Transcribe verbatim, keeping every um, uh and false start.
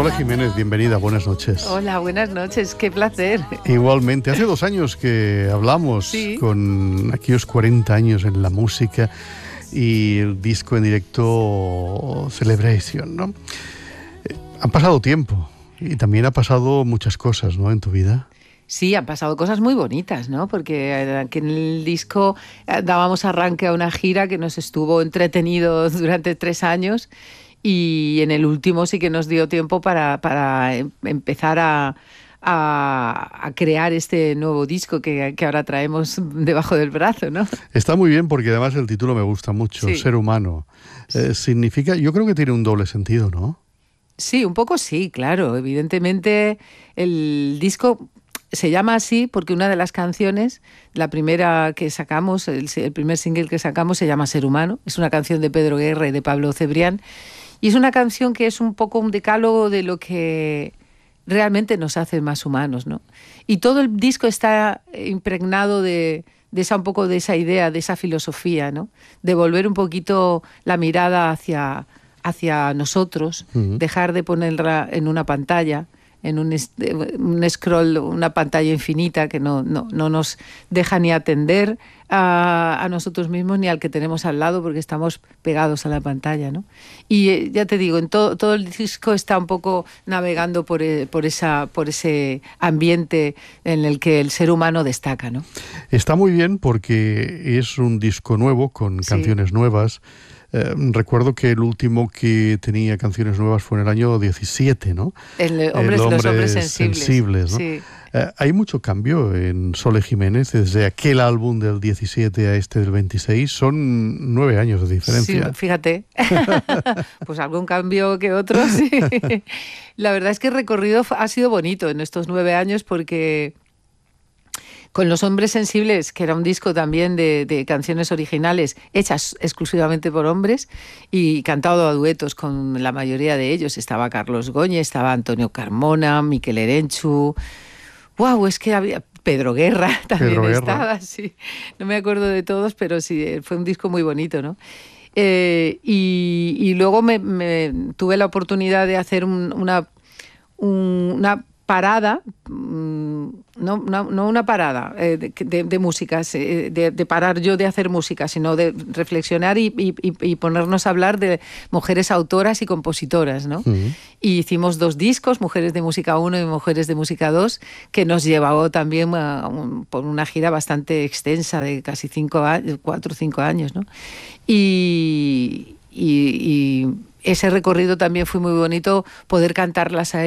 Sole Jiménez, bienvenida, buenas noches. Hola, buenas noches, qué placer. Igualmente, hace dos años que hablamos, sí, con aquellos cuarenta años en la música y el disco en directo Celebration, ¿no? Eh, han pasado tiempo y también ha pasado muchas cosas, ¿no?, en tu vida. Sí, han pasado cosas muy bonitas, ¿no? Porque aquí en el disco dábamos arranque a una gira que nos estuvo entretenido durante tres años y en el último sí que nos dio tiempo para, para empezar a, a, a crear este nuevo disco que, que ahora traemos debajo del brazo, ¿no? Está muy bien porque además el título me gusta mucho, sí. Ser humano. Eh, significa, yo creo que tiene un doble sentido, ¿no? Sí, un poco sí, claro. Evidentemente el disco se llama así porque una de las canciones, la primera que sacamos, el, el primer single que sacamos se llama Ser humano. Es una canción de Pedro Guerra y de Pablo Cebrián. Y es una canción que es un poco un decálogo de lo que realmente nos hace más humanos, ¿no? Y todo el disco está impregnado de, de esa un poco de esa idea, de esa filosofía, ¿no? De volver un poquito la mirada hacia, hacia nosotros, uh-huh. Dejar de ponerla en una pantalla, en un, un scroll, una pantalla infinita que no, no, no nos deja ni atender a, a nosotros mismos ni al que tenemos al lado porque estamos pegados a la pantalla, ¿no? Y eh, ya te digo, en todo, todo el disco está un poco navegando por, eh, por, esa, por ese ambiente en el que el ser humano destaca, ¿no? Está muy bien porque es un disco nuevo con sí. canciones nuevas. Eh, recuerdo que el último que tenía canciones nuevas fue en el año diecisiete, ¿no? El, hombres, el Los hombres sensibles. sensibles, ¿no? Sí. Eh, hay mucho cambio en Sole Jiménez desde aquel álbum del diecisiete a este del veintiséis. Son nueve años de diferencia. Sí, fíjate. Pues algún cambio que otro, sí. La verdad es que el recorrido ha sido bonito en estos nueve años porque con Los hombres sensibles, que era un disco también de, de canciones originales hechas exclusivamente por hombres y cantado a duetos con la mayoría de ellos. Estaba Carlos Goñi, estaba Antonio Carmona, Miquel Erenchu. ¡Wow! Es que había Pedro Guerra también Pedro estaba, Guerra. Sí. No me acuerdo de todos, pero sí, fue un disco muy bonito, ¿no? Eh, y, y luego me, me tuve la oportunidad de hacer un, una, un, una parada, no, no, no una parada eh, de, de, de músicas, eh, de, de parar yo de hacer música, sino de reflexionar y, y, y ponernos a hablar de mujeres autoras y compositoras, ¿no? Uh-huh. Y hicimos dos discos, Mujeres de Música uno y Mujeres de Música dos, que nos llevó también a un, por una gira bastante extensa de casi cinco años, cuatro o cinco años, ¿no? Y, y, y ese recorrido también fue muy bonito, poder cantarlas a